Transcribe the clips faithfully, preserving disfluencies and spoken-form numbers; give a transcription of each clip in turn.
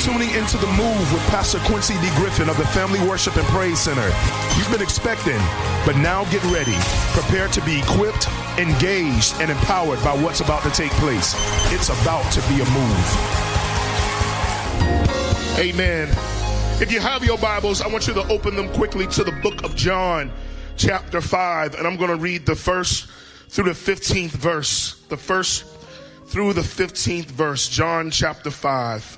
tuning into The Move with Pastor Quincy D. Griffin of the Family Worship and Praise Center. You've been expecting, but now get ready. Prepare to be equipped, engaged, and empowered by what's about to take place. It's about to be a move. Amen. If you have your Bibles, I want you to open them quickly to the book of John, chapter five, and I'm going to read the first through the fifteenth verse. The first through the fifteenth verse, John chapter five.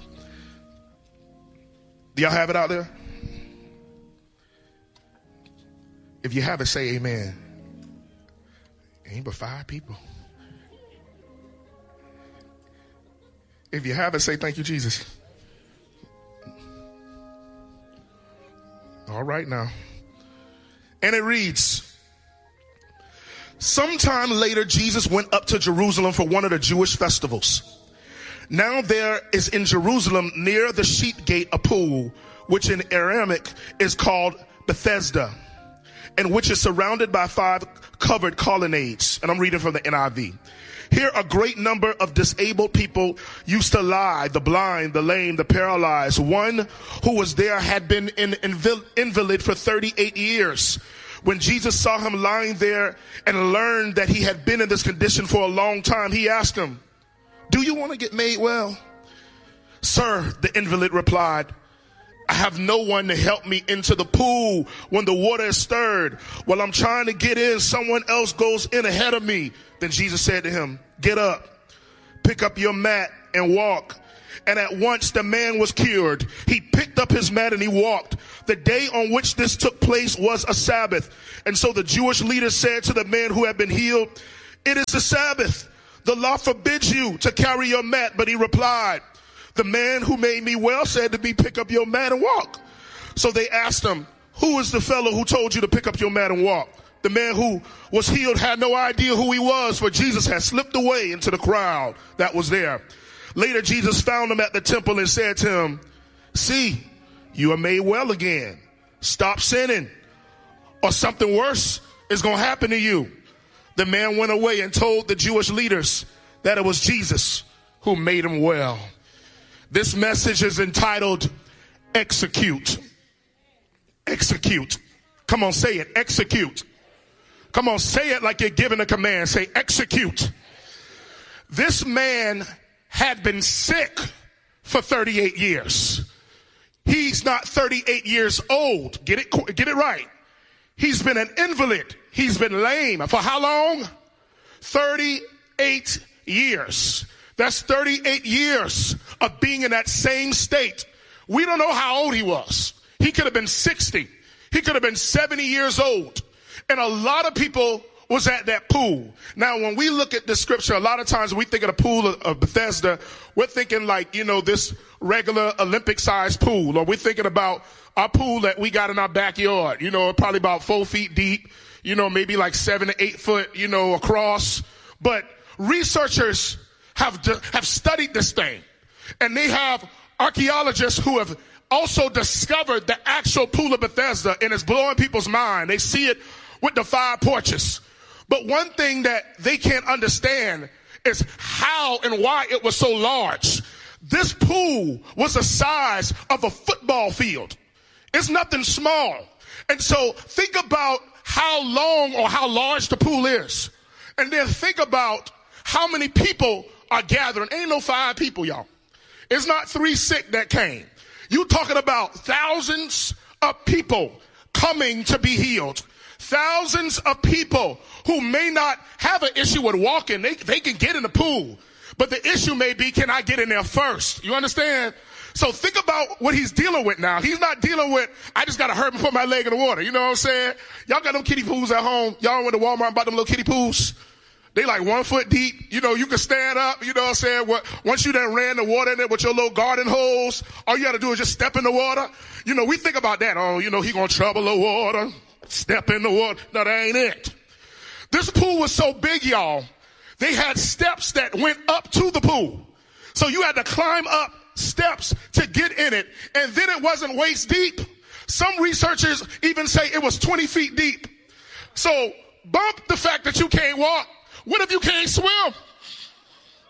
Do y'all have it out there? If you have it, say amen. Ain't but five people. If you have it, say thank you, Jesus. All right now. And it reads, sometime later, Jesus went up to Jerusalem for one of the Jewish festivals. Now there is in Jerusalem near the sheep gate a pool, which in Aramaic is called Bethesda, and which is surrounded by five covered colonnades. And I'm reading from the N I V. Here a great number of disabled people used to lie, the blind, the lame, the paralyzed. One who was there had been an invil- invalid for thirty-eight years. When Jesus saw him lying there and learned that he had been in this condition for a long time, he asked him, do you want to get made well? Sir, the invalid replied, I have no one to help me into the pool when the water is stirred. While I'm trying to get in, someone else goes in ahead of me. Then Jesus said to him, get up, pick up your mat and walk. And at once the man was cured. He picked up his mat and he walked. The day on which this took place was a Sabbath. And so the Jewish leaders said to the man who had been healed, it is the Sabbath. The law forbids you to carry your mat. But he replied, the man who made me well said to me, pick up your mat and walk. So they asked him, who is the fellow who told you to pick up your mat and walk? The man who was healed had no idea who he was, for Jesus had slipped away into the crowd that was there. Later, Jesus found him at the temple and said to him, see, you are made well again. Stop sinning, or something worse is going to happen to you. The man went away and told the Jewish leaders that it was Jesus who made him well. This message is entitled, Execute. Execute. Come on, say it. Execute. Come on, say it like you're giving a command. Say, execute. This man had been sick for thirty-eight years. He's not thirty-eight years old. Get it, get it right. He's been an invalid. He's been lame. For how long? thirty-eight years. That's thirty-eight years of being in that same state. We don't know how old he was. He could have been sixty. He could have been seventy years old. And a lot of people was at that pool. Now, when we look at this scripture, a lot of times we think of the pool of, of Bethesda, we're thinking like, you know, this regular Olympic-sized pool, or we're thinking about our pool that we got in our backyard, you know, probably about four feet deep, you know, maybe like seven to eight foot, you know, across. But researchers have have studied this thing, and they have archaeologists who have also discovered the actual pool of Bethesda, and it's blowing people's mind. They see it with the five porches. But one thing that they can't understand is how and why it was so large. This pool was the size of a football field. It's nothing small. And so think about how long or how large the pool is. And then think about how many people are gathering. Ain't no five people, y'all. It's not three sick that came. You talking about thousands of people coming to be healed. Thousands of people who may not have an issue with walking. They, they can get in the pool. But the issue may be, can I get in there first? You understand? So think about what he's dealing with now. He's not dealing with, I just got to hurt and put my leg in the water. You know what I'm saying? Y'all got them kiddie pools at home. Y'all went to Walmart and bought them little kiddie pools. They like one foot deep. You know, you can stand up. You know what I'm saying? What, once you done ran the water in it with your little garden hose, all you got to do is just step in the water. You know, we think about that. Oh, you know, he going to trouble the water. Step in the water. No, that ain't it. This pool was so big, y'all. They had steps that went up to the pool. So you had to climb up steps to get in it. And then it wasn't waist deep. Some researchers even say it was twenty feet deep. So bump the fact that you can't walk. What if you can't swim?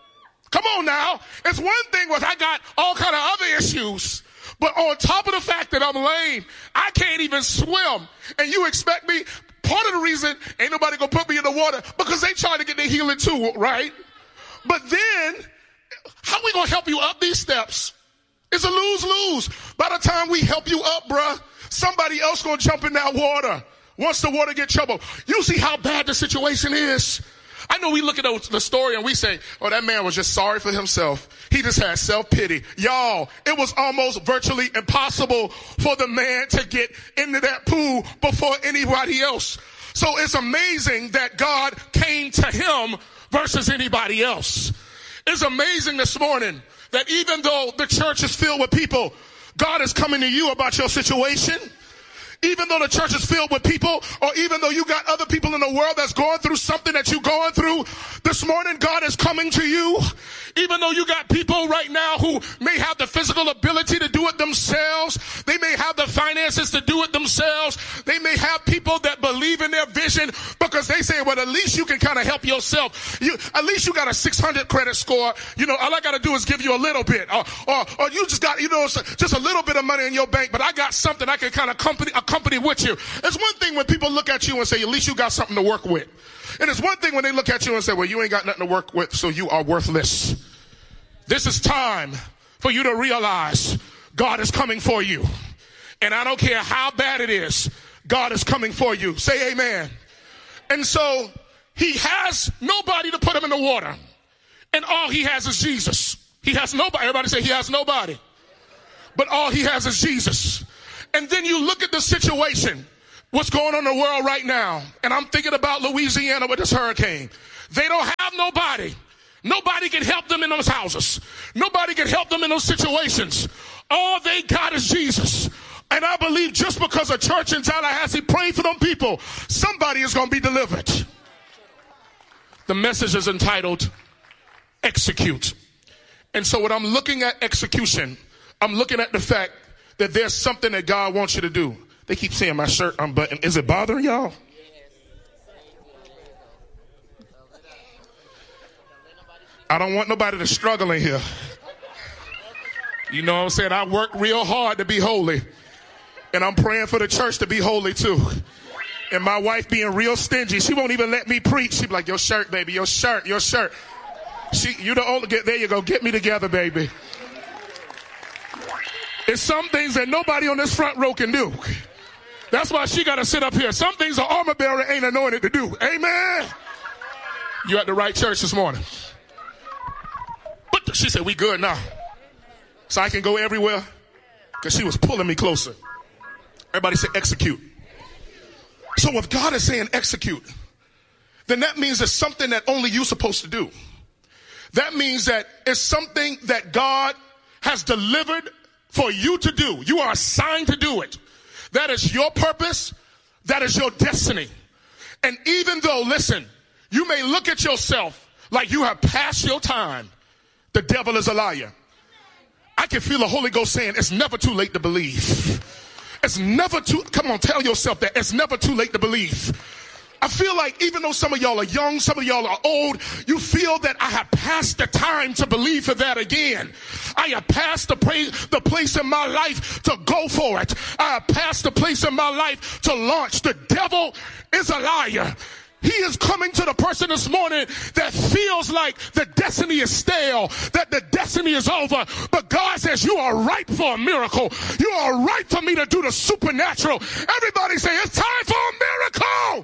Come on now. It's one thing was I got all kind of other issues. But on top of the fact that I'm lame, I can't even swim. And you expect me, part of the reason ain't nobody gonna put me in the water because they trying to get their healing too, right? But then, how we gonna help you up these steps? It's a lose-lose. By the time we help you up, bruh, somebody else gonna jump in that water. Once the water get trouble, you see how bad the situation is. I know we look at the story and we say, oh, that man was just sorry for himself. He just had self-pity. Y'all, it was almost virtually impossible for the man to get into that pool before anybody else. So it's amazing that God came to him versus anybody else. It's amazing this morning that even though the church is filled with people, God is coming to you about your situation. Even though the church is filled with people, or even though you got other people in the world that's going through something that you're going through, this morning God is coming to you. Even though you got people right now who may have the physical ability to do it themselves, they may have the finances to do it themselves, they may have people that believe in their vision because they say, well, at least you can kind of help yourself. You, at least you got a six hundred credit score. You know, all I got to do is give you a little bit, or, or, or you just got, you know, just a little bit of money in your bank, but I got something I can kind of accompany, accompany with you. It's one thing when people look at you and say, at least you got something to work with. And it's one thing when they look at you and say, well, you ain't got nothing to work with, so you are worthless. This is time for you to realize God is coming for you. And I don't care how bad it is, God is coming for you. Say amen. And so he has nobody to put him in the water. And all he has is Jesus. He has nobody. Everybody say he has nobody. But all he has is Jesus. And then you look at the situation, what's going on in the world right now. And I'm thinking about Louisiana with this hurricane. They don't have nobody. Nobody can help them in those houses. Nobody can help them in those situations. All they got is Jesus. And I believe just because a church in Tallahassee prayed for them people, somebody is going to be delivered. The message is entitled, Execute. And so when I'm looking at execution, I'm looking at the fact that there's something that God wants you to do. They keep saying my shirt unbuttoned. Is it bothering y'all? I don't want nobody to struggle in here. You know what I'm saying? I work real hard to be holy. And I'm praying for the church to be holy too. And my wife being real stingy, she won't even let me preach. She be like, your shirt, baby, your shirt, your shirt. She, you the only, get, there you go, get me together, baby. It's some things that nobody on this front row can do. That's why she got to sit up here. Some things an armor bearer ain't anointed to do. Amen. You at the right church this morning. But she said, we good now. So I can go everywhere. Because she was pulling me closer. Everybody say execute. So if God is saying execute, then that means it's something that only you're supposed to do. That means that it's something that God has delivered for you to do. You are assigned to do it. That is your purpose. That is your destiny. And even though, listen, you may look at yourself like you have passed your time, the devil is a liar. I can feel the Holy Ghost saying it's never too late to believe. It's never too, come on, tell yourself that it's never too late to believe. I feel like even though some of y'all are young, some of y'all are old, you feel that I have passed the time to believe for that again. I have passed the, pra- the place in my life to go for it. I have passed the place in my life to launch. The devil is a liar. He is coming to the person this morning that feels like the destiny is stale, that the destiny is over. But God says you are ripe for a miracle. You are ripe for me to do the supernatural. Everybody say it's time for a miracle.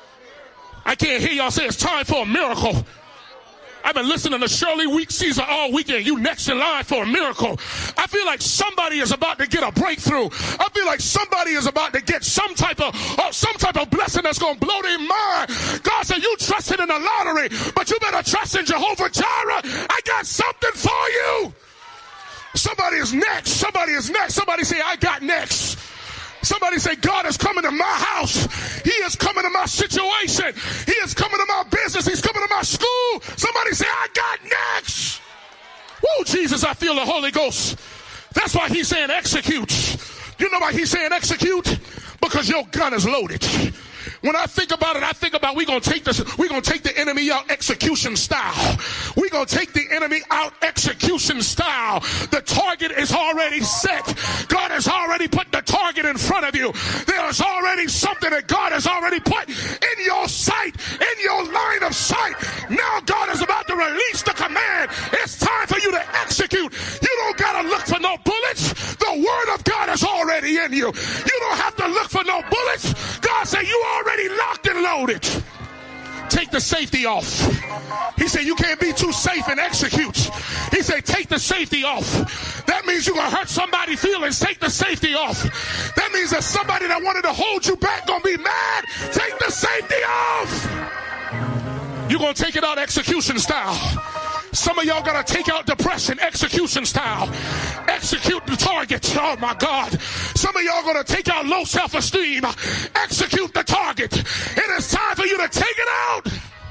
I can't hear y'all say it's time for a miracle. I've been listening to Shirley Week Caesar all weekend. You next in line for a miracle. I feel like somebody is about to get a breakthrough. I feel like somebody is about to get some type of oh, some type of blessing that's going to blow their mind. God said you trusted in the lottery, but you better trust in Jehovah Jireh. I got something for you. Somebody is next. Somebody is next. Somebody say, I got next. Somebody say, God is coming to my house. He is coming to my situation. He is coming to my business. He's coming to my school. Somebody say, I got next. Woo, Jesus, I feel the Holy Ghost. That's why he's saying execute. You know why he's saying execute? Because your gun is loaded. When I think about it, I think about we're going to take this, we're going to take the enemy out execution style. We're going to take the enemy out execution style. The target is already set. God has already put the target in front of you. There's already something that God has already put in your sight, in your line of sight. Now God is about to release the command. It's time for you to execute. You don't got to look for no bullets. The word of God is already in you. You don't have to look for no bullets. God said you already locked and loaded. Take the safety off. He said you can't be too safe and execute. He said take the safety off. That means you're going to hurt somebody's feelings. Take the safety off. That means that somebody that wanted to hold you back going to be mad. Take the safety off. You're going to take it out execution style. Some of y'all got to take out depression execution style. Execute the target. Oh my God. Some of y'all going to take out low self-esteem. Execute the target. It is time for you to take it out.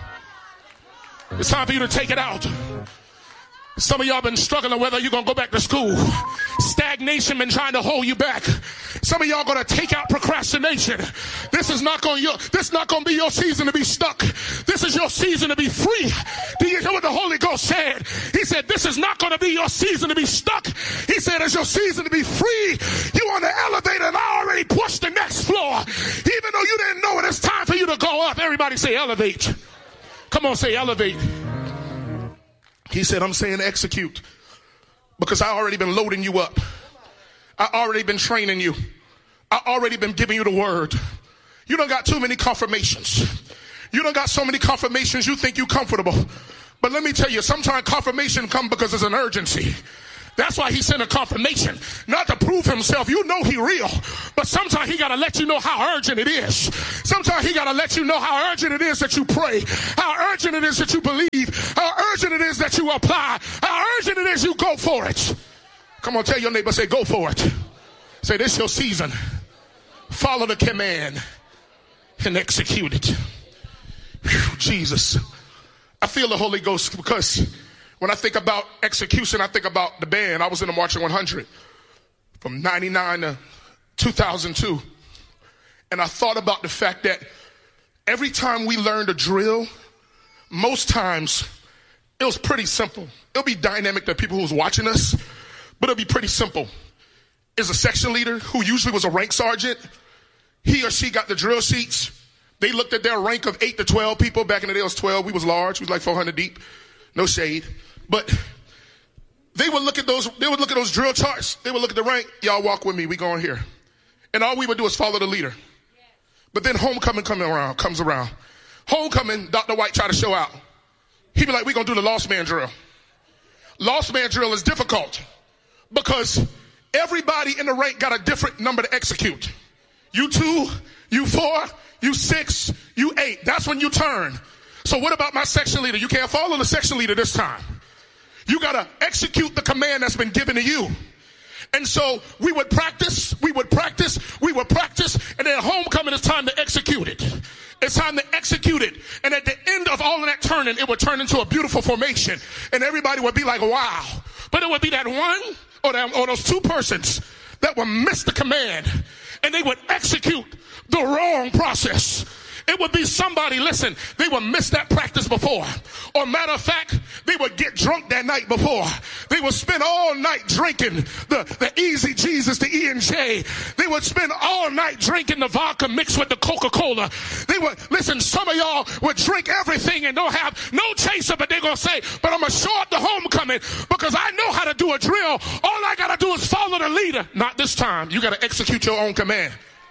It's time for you to take it out. Some of y'all been struggling whether you're going to go back to school. Stagnation been trying to hold you back. Some of y'all going to take out procrastination. This is not going to this not going to be your season to be stuck. This is your season to be free. Do you hear what the Holy Ghost said? He said this is not going to be your season to be stuck. He said it's your season to be free. You on the elevator and I already pushed the next floor. Even though you didn't know it, it's time for you to go up. Everybody say elevate. Come on, say elevate. He said, I'm saying execute because I already been loading you up. I already been training you. I already been giving you the word. You don't got too many confirmations. You don't got so many confirmations you think you comfortable. But let me tell you, sometimes confirmation come because there's an urgency. That's why he sent a confirmation, not to prove himself. You know he real, but sometimes he got to let you know how urgent it is. Sometimes he got to let you know how urgent it is that you pray, how urgent it is that you believe, how urgent it is that you apply, how urgent it is you go for it. Come on, tell your neighbor, say, go for it. Say, this your season. Follow the command and execute it. Whew, Jesus. I feel the Holy Ghost because when I think about execution, I think about the band. I was in the Marching one hundred from ninety-nine to two thousand two. And I thought about the fact that every time we learned a drill, most times it was pretty simple. It'll be dynamic to people who's watching us, but it'll be pretty simple. Is a section leader who usually was a rank sergeant. He or she got the drill sheets. They looked at their rank of eight to twelve people. Back in the day, it was twelve. We was large. We was like four hundred deep. No shade. But they would look at those, they would look at those drill charts. They would look at the rank. Y'all walk with me. We going here. And all we would do is follow the leader. But then homecoming coming around, comes around. Homecoming, Doctor White tried to show out. He'd be like, we're going to do the lost man drill. Lost man drill is difficult because everybody in the rank got a different number to execute. You two, you four, you six, you eight. That's when you turn. So what about my section leader? You can't follow the section leader this time. You got to execute the command that's been given to you. And so we would practice, we would practice, we would practice, and then homecoming is time to execute it. It's time to execute it. And at the end of all of that turning, it would turn into a beautiful formation. And everybody would be like, wow. But it would be that one or, that, or those two persons that would miss the command. And they would execute the wrong process. It would be somebody, listen, they would miss that practice before. Or matter of fact, they would get drunk that night before. They would spend all night drinking the, the Easy Jesus, the E and J. They would spend all night drinking the vodka mixed with the Coca-Cola. They would, listen, some of y'all would drink everything and don't have no chaser, but they're going to say, but I'm going to show up the homecoming because I know how to do a drill. All I got to do is follow the leader. Not this time. You got to execute your own command.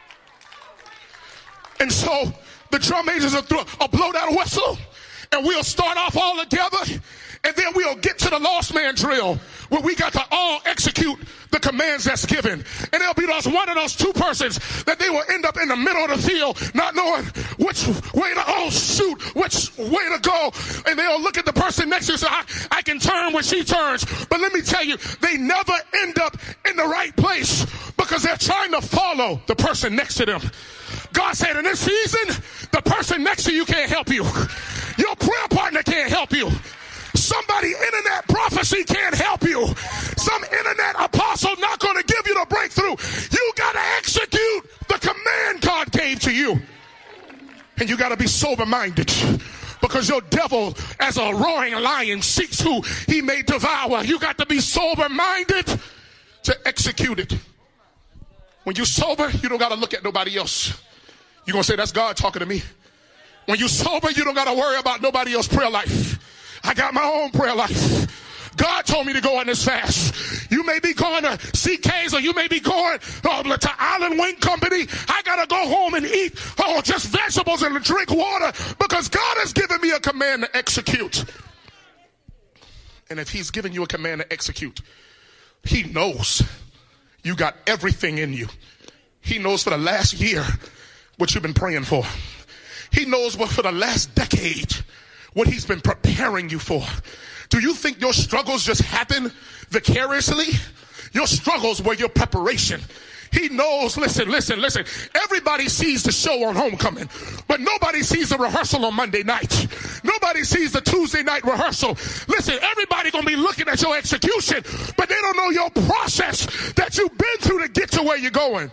And so the drum majors will, throw, will blow that whistle, and we'll start off all together, and then we'll get to the lost man drill, where we got to all execute the commands that's given. And it'll be those one of those two persons that they will end up in the middle of the field, not knowing which way to, oh, shoot, which way to go. And they'll look at the person next to you and say, I, I can turn when she turns. But let me tell you, they never end up in the right place because they're trying to follow the person next to them. God said in this season, the person next to you can't help you. Your prayer partner can't help you. Somebody internet prophecy can't help you. Some internet apostle not going to give you the breakthrough. You got to execute the command God gave to you. And you got to be sober-minded, because your devil, as a roaring lion, seeks who he may devour. You got to be sober-minded to execute it. When you're sober, you don't got to look at nobody else. You're going to say, that's God talking to me. When you're sober, you don't got to worry about nobody else's prayer life. I got my own prayer life. God told me to go on this fast. You may be going to C K's, or you may be going uh, to Island Wing Company. I got to go home and eat oh, just vegetables and drink water, because God has given me a command to execute. And if he's giving you a command to execute, he knows you got everything in you. He knows for the last year what you've been praying for. He knows what for the last decade what he's been preparing you for. Do you think your struggles just happen vicariously? Your struggles were your preparation. He knows, listen, listen, listen. Everybody sees the show on homecoming, but nobody sees the rehearsal on Monday night. Nobody sees the Tuesday night rehearsal. Listen, everybody gonna be looking at your execution, but they don't know your process that you've been through to get to where you're going.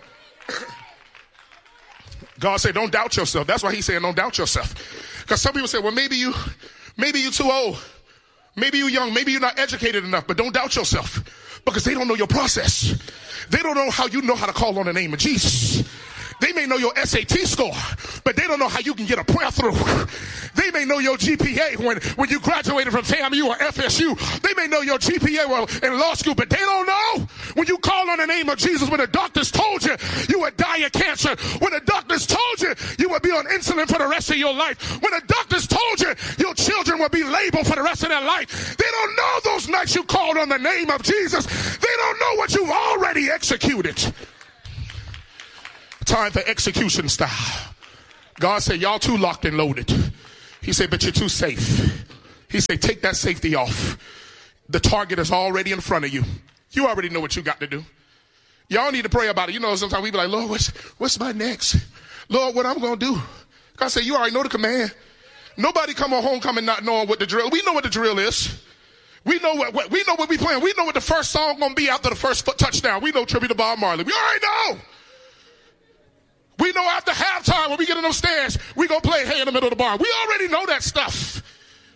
God said, don't doubt yourself. That's why he's saying don't doubt yourself. Because some people say, well, maybe you, maybe you're too old. Maybe you're young, maybe you're not educated enough, but don't doubt yourself, because they don't know your process. They don't know how you know how to call on the name of Jesus. They may know your S A T score, but they don't know how you can get a prayer through. They may know your G P A when, when you graduated from FAMU or F S U. They may know your G P A well, in law school, but they don't know when you call on the name of Jesus, when the doctors told you you would die of cancer, when the doctors told you you would be on insulin for the rest of your life, when the doctors told you your children would be labeled for the rest of their life. They don't know those nights you called on the name of Jesus. They don't know what you've already executed. Time for execution style. God said, y'all too locked and loaded. He said, but you're too safe. He said, take that safety off. The target is already in front of you. You already know what you got to do. Y'all need to pray about it. You know, sometimes we be like, Lord, what's, what's my next? Lord, what I'm going to do? God said, you already know the command. Nobody come on homecoming not knowing what the drill. We know what the drill is. We know what, what we know what we playing. We know what the first song going to be after the first touchdown. We know tribute to Bob Marley. We already know. We know after halftime when we get in those stairs, we going to play Hey in the Middle of the Barn. We already know that stuff.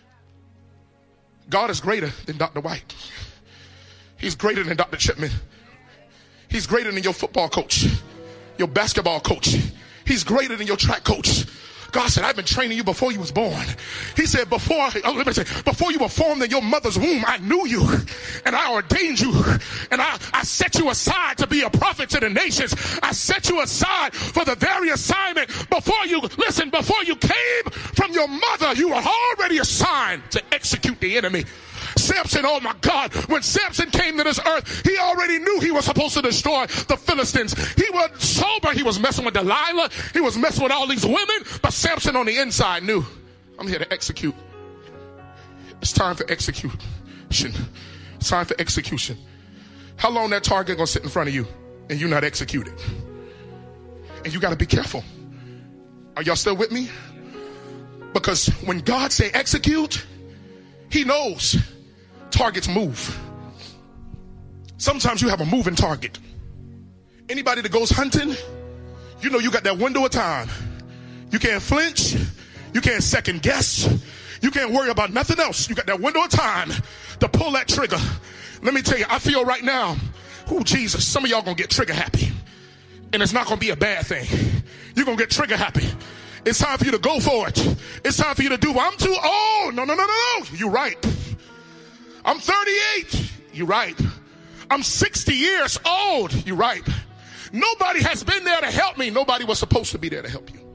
God is greater than Doctor White. He's greater than Doctor Chipman. He's greater than your football coach, your basketball coach. He's greater than your track coach. God said, I've been training you before you was born. He said, before, oh, let me say, before you were formed in your mother's womb, I knew you and I ordained you and I, I set you aside to be a prophet to the nations. I set you aside for the very assignment. Before you, listen, before you came from your mother, you were already assigned to execute the enemy. Samson, oh my God, when Samson came to this earth, he already knew he was supposed to destroy the Philistines. He was sober. He was messing with Delilah. He was messing with all these women. But Samson on the inside knew, I'm here to execute. It's time for execution. It's time for execution. How long that target gonna sit in front of you and you not execute it? And you got to be careful. Are y'all still with me? Because when God say execute, he knows targets move. Sometimes you have a moving target. Anybody that goes hunting, you know you got that window of time. You can't flinch. You can't second guess. You can't worry about nothing else. You got that window of time to pull that trigger. Let me tell you, I feel right now, oh Jesus, some of y'all gonna get trigger happy. And it's not gonna be a bad thing. You're gonna get trigger happy. It's time for you to go for it. It's time for you to do, I'm too old. No, no, no, no, no. You're right. I'm thirty-eight. You're right. I'm sixty years old. You're right. Nobody has been there to help me. Nobody was supposed to be there to help you.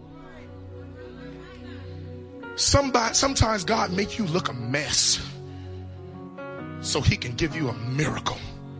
Somebody, sometimes God make you look a mess so he can give you a miracle.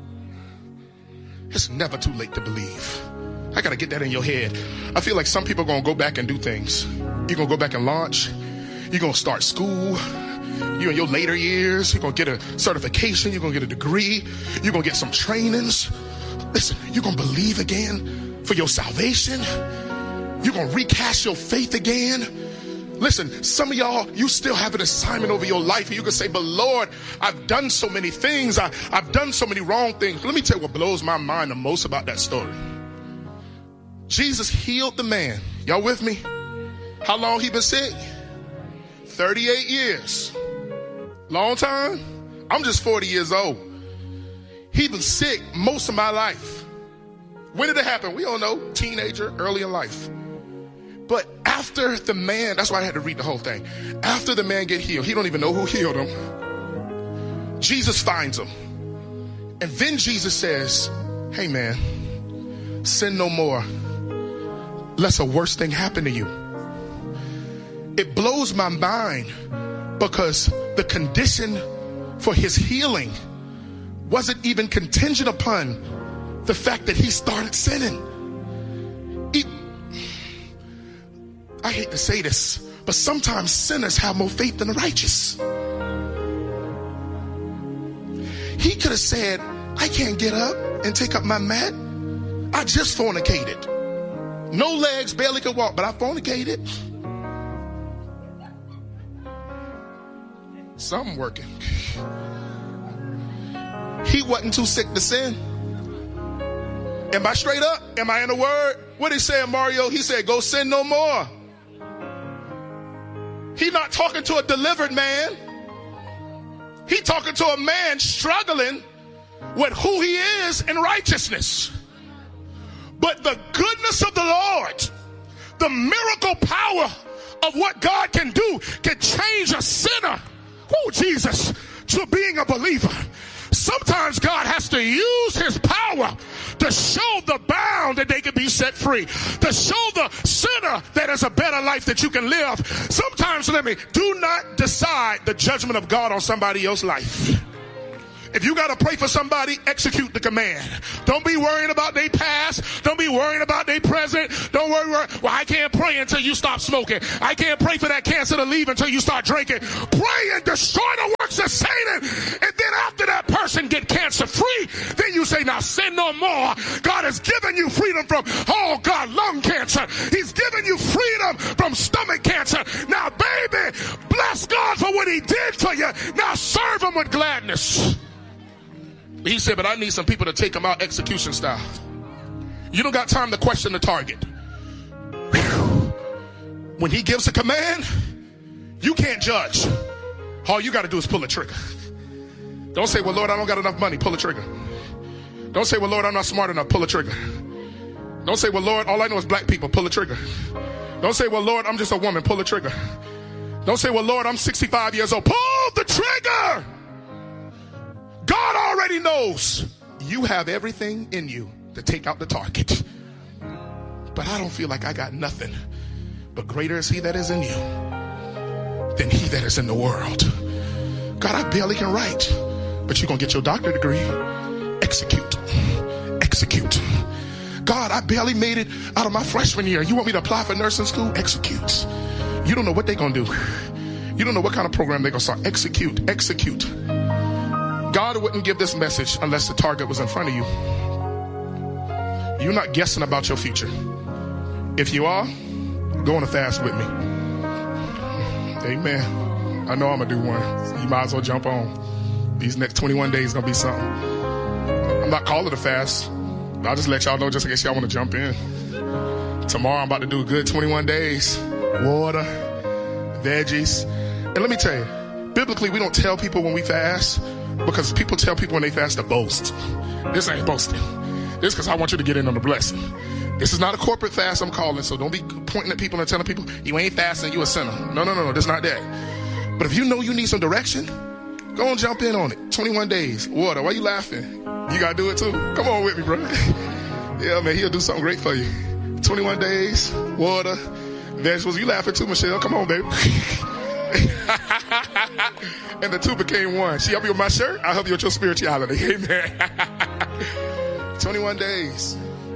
It's never too late to believe. I got to get that in your head. I feel like some people are going to go back and do things. You're going to go back and launch. You're going to start school. You in your later years, you're going to get a certification. You're going to get a degree. You're going to get some trainings. Listen, you're going to believe again for your salvation. You're going to recast your faith again. Listen, some of y'all, you still have an assignment over your life. And you can say, but Lord, I've done so many things. I, I've done so many wrong things. Let me tell you what blows my mind the most about that story. Jesus healed the man. Y'all with me? How long he been sick? thirty-eight years. Long time? I'm just forty years old. He been sick most of my life. When did it happen? We don't know. Teenager, early in life. But after the man, that's why I had to read the whole thing. After the man get healed, he don't even know who healed him. Jesus finds him. And then Jesus says, hey man, sin no more, lest a worse thing happen to you. It blows my mind because the condition for his healing wasn't even contingent upon the fact that he started sinning. He, I hate to say this, but sometimes sinners have more faith than the righteous. He could have said, I can't get up and take up my mat. I just fornicated. No legs, barely could walk, but I fornicated. Something working. He wasn't too sick to sin. Am I straight up? Am I in the word? What did he say, Mario? He said, go sin no more. He not talking to a delivered man. He talking to a man struggling with who he is in righteousness. But the goodness of the Lord, the miracle power of what God can do, can change a sinner, oh Jesus, to being a believer. Sometimes God has to use his power to show the bound that they can be set free, to show the sinner that is a better life that you can live. Sometimes, let me, do not decide the judgment of God on somebody else's life. If you got to pray for somebody, execute the command. Don't be worrying about their past. Don't be worrying about their present. Don't worry, worry. Well, I can't pray until you stop smoking. I can't pray for that cancer to leave until you start drinking. Pray and destroy the works of Satan. And then after that person get cancer free, then you say, now sin no more. God has given you freedom from, oh God, lung cancer. He's given you freedom from stomach cancer. Now, baby, bless God for what he did to you. Now serve him with gladness. He said, but I need some people to take him out execution style. You don't got time to question the target. Whew. When he gives a command, you can't judge. All you got to do is pull a trigger. Don't say, well, Lord, I don't got enough money. Pull a trigger. Don't say, well, Lord, I'm not smart enough. Pull a trigger. Don't say, well, Lord, all I know is black people. Pull a trigger. Don't say, well, Lord, I'm just a woman. Pull a trigger. Don't say, well, Lord, I'm sixty-five years old. Pull the trigger. God already knows you have everything in you to take out the target. But I don't feel like I got nothing. But greater is he that is in you than he that is in the world. God, I barely can write. But you're going to get your doctorate degree. Execute. Execute. God, I barely made it out of my freshman year. You want me to apply for nursing school? Execute. You don't know what they're going to do. You don't know what kind of program they're going to start. Execute. Execute. God wouldn't give this message unless the target was in front of you. You're not guessing about your future. If you are, go on a fast with me. Amen. I know I'm going to do one. You might as well jump on. These next twenty-one days going to be something. I'm not calling it a fast. I'll just let y'all know just in case y'all want to jump in. Tomorrow I'm about to do a good twenty-one days. Water, veggies. And let me tell you, biblically we don't tell people when we fast, because people tell people when they fast to boast. This ain't boasting. This is because I want you to get in on the blessing. This is not a corporate fast I'm calling, so don't be pointing at people and telling people, you ain't fasting, you a sinner. No, no, no, no, that's not that. But if you know you need some direction, go and jump in on it. twenty-one days. Water, why you laughing? You got to do it too? Come on with me, bro. Yeah, man, he'll do something great for you. twenty-one days, water, vegetables. You laughing too, Michelle? Come on, baby. And the two became one. She help you with my shirt, I'll help you with your spirituality. Amen. twenty-one days.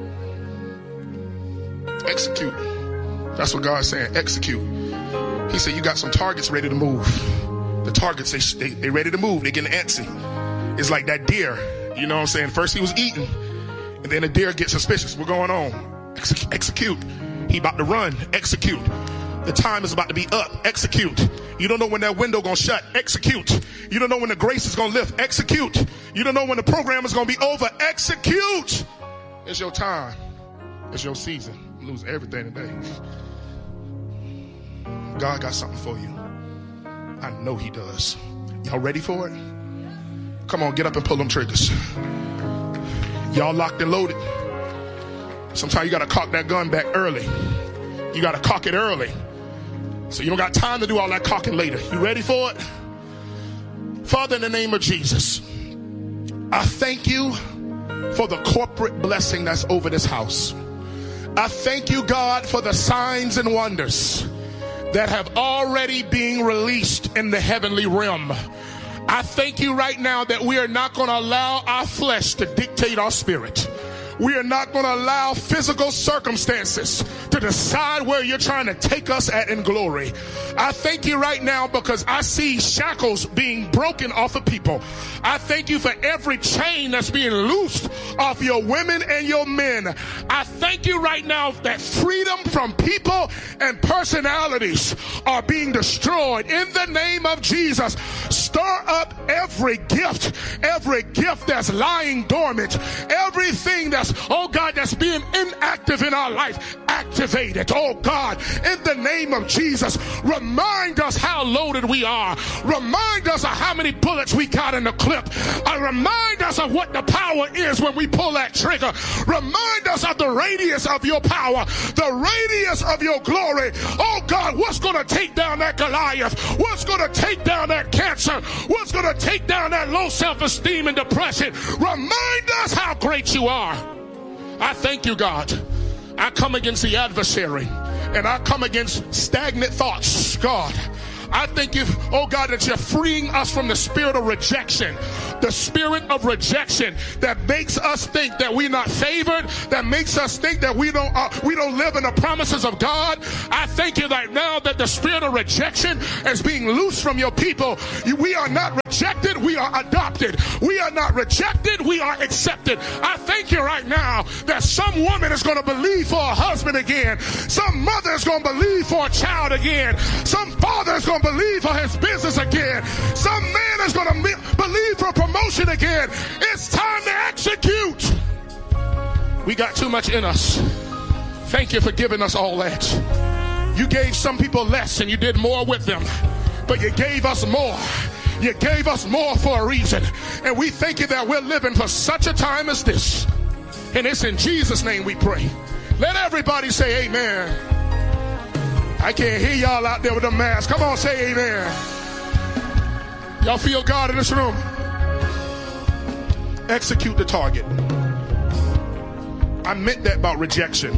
Execute. That's what God's saying. Execute. He said, you got some targets ready to move. The targets, they, they, they ready to move. They getting antsy. It's like that deer. You know what I'm saying? First he was eating, and then the deer gets suspicious. What's going on? Execute. Execute. He about to run. Execute. The time is about to be up. Execute. You don't know when that window gonna shut. Execute. You don't know when the grace is gonna lift. Execute. You don't know when the program is gonna be over. Execute. It's your time. It's your season. You lose everything today. God got something for you. I know he does. Y'all ready for it? Come on, get up and pull them triggers. Y'all locked and loaded. Sometimes you got to cock that gun back early. You got to cock it early. So you don't got time to do all that cocking later. You ready for it? Father, in the name of Jesus, I thank you for the corporate blessing that's over this house. I thank you, God, for the signs and wonders that have already been released in the heavenly realm. I thank you right now that we are not going to allow our flesh to dictate our spirit. We are not going to allow physical circumstances to decide where you're trying to take us at in glory. I thank you right now because I see shackles being broken off of people. I thank you for every chain that's being loosed off your women and your men. I thank you right now that freedom from people and personalities are being destroyed in the name of Jesus. Stir up every gift, every gift that's lying dormant, everything that's, oh God, that's being inactive in our life. Activate it, oh God, in the name of Jesus. Remind us how loaded we are. Remind us of how many bullets we got in the clip. Uh, remind us of what the power is when we pull that trigger. Remind us of the radius of your power, the radius of your glory. Oh God, what's going to take down that Goliath? What's going to take down that cancer? What's going to take down that low self-esteem and depression? Remind us how great you are. I thank you, God. I come against the adversary and I come against stagnant thoughts, God. I thank you, oh God, that you're freeing us from the spirit of rejection, the spirit of rejection that makes us think that we're not favored, that makes us think that we don't uh, we don't live in the promises of God. I thank you right now that the spirit of rejection is being loosed from your people. We are not rejected, we are adopted. We are not rejected, we are accepted. I thank you right now that some woman is going to believe for a husband again. Some mother is going to believe for a child again. Some father is going to believe for his business again. Some man is going to me- believe for promotion again. It's time to execute. We got too much in us. Thank you for giving us all that. You gave some people less and you did more with them, but you gave us more. You gave us more for a reason, and we thank you that we're living for such a time as this. And it's in Jesus' name we pray. Let everybody say amen. I can't hear y'all out there with the masks. Come on, say amen. Y'all feel God in this room? Execute the target. I meant that about rejection.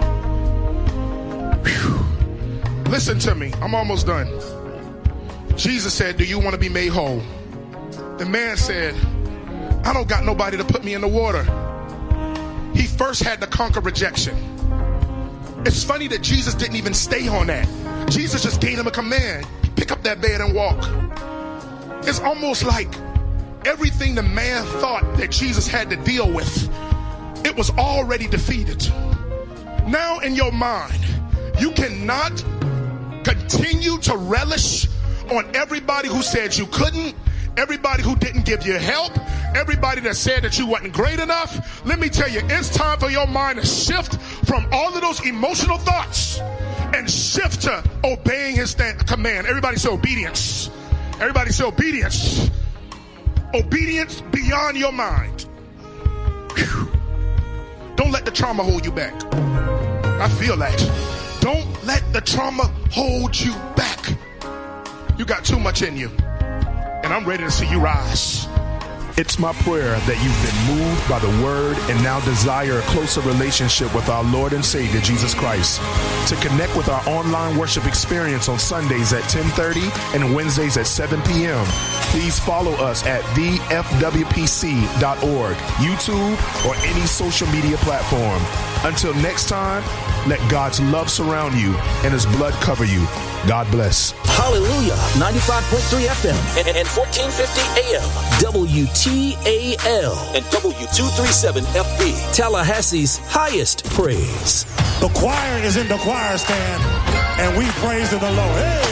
Whew. Listen to me. I'm almost done. Jesus said, do you want to be made whole? The man said, I don't got nobody to put me in the water. He first had to conquer rejection. It's funny that Jesus didn't even stay on that. Jesus just gave him a command. Pick up that bed and walk. It's almost like everything the man thought that Jesus had to deal with, it was already defeated. Now in your mind, you cannot continue to relish on everybody who said you couldn't, everybody who didn't give you help, everybody that said that you wasn't great enough. Let me tell you, it's time for your mind to shift from all of those emotional thoughts and shift to obeying his th- command. Everybody say obedience. Everybody say obedience. Obedience beyond your mind. Whew. Don't let the trauma hold you back. I feel that. Don't let the trauma hold you back. You got too much in you, and I'm ready to see you rise. It's my prayer that you've been moved by the word and now desire a closer relationship with our Lord and Savior, Jesus Christ. To connect with our online worship experience on Sundays at ten thirty and Wednesdays at seven p.m., please follow us at the f w p c dot org, YouTube, or any social media platform. Until next time, let God's love surround you and his blood cover you. God bless. Hallelujah. ninety-five point three F M and, and fourteen fifty A M. W T A L and W two thirty-seven F B. Tallahassee's highest praise. The choir is in the choir stand, and we praise the Lord. Hey.